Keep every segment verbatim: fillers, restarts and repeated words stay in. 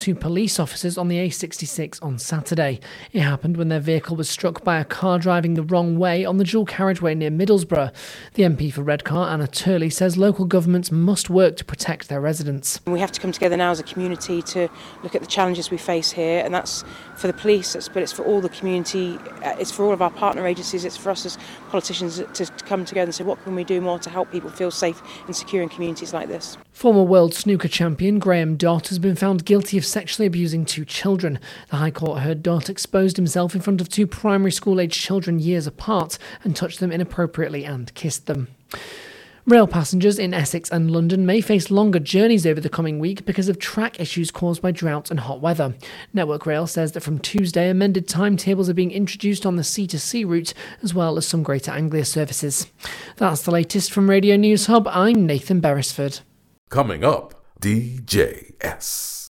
two police officers on the A sixty-six on Saturday. It happened when their vehicle was struck by a car driving the wrong way on the dual carriageway near Middlesbrough. The M P for Redcar, Anna Turley, says local governments must work to protect their residents. We have to come together now as a community to look at the challenges we face here, and that's for the police, but it's for all the community, it's for all of our partner agencies, it's for us as politicians to come together and say what can we do more to help people feel safe and secure in communities like this. Former world snooker champion Graham Dott has been found guilty of sexually abusing two children. The High Court heard Dott exposed himself in front of two primary school-aged children years apart and touched them inappropriately and kissed them. Rail passengers in Essex and London may face longer journeys over the coming week because of track issues caused by drought and hot weather. Network Rail says that from Tuesday, amended timetables are being introduced on the C to C route, as well as some Greater Anglia services. That's the latest from Radio News Hub. I'm Nathan Beresford. Coming up, D J S.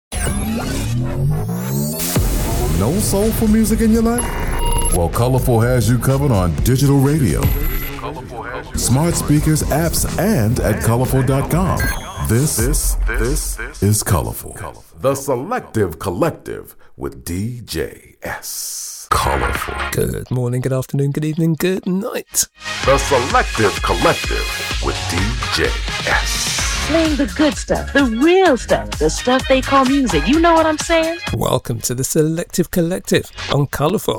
No soulful music in your life? Well, Colourful has you covered on digital radio, smart speakers, apps, and at colourful dot com. This, this, this is Colourful. The Selective Collective with D J S. Colourful. Good morning, good afternoon, good evening, good night. The Selective Collective with D J S. Playing the good stuff, the real stuff, the stuff they call music. You know what I'm saying? Welcome to the Selective Collective on Colourful.